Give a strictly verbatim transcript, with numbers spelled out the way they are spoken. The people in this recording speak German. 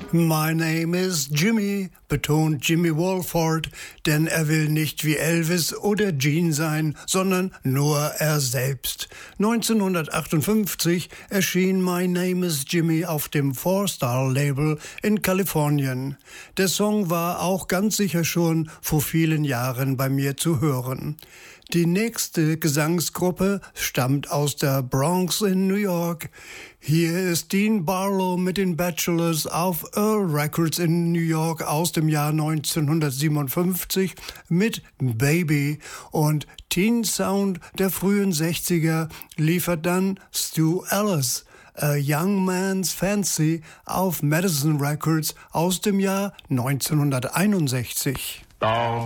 My name is Jimmy, betont Jimmy Walford, denn er will nicht wie Elvis oder Gene sein, sondern nur er selbst. neunzehnhundertachtundfünfzig erschien My Name is Jimmy auf dem Four Star Label in Kalifornien. Der Song war auch ganz sicher schon vor vielen Jahren bei mir zu hören. Die nächste Gesangsgruppe stammt aus der Bronx in New York. Hier ist Dean Barlow mit den Bachelors auf Earl Records in New York aus dem Jahr neunzehnhundertsiebenundfünfzig mit Baby, und Teen Sound der frühen sechziger liefert dann Stu Ellis, A Young Man's Fancy auf Madison Records aus dem Jahr neunzehnhunderteinundsechzig. Down.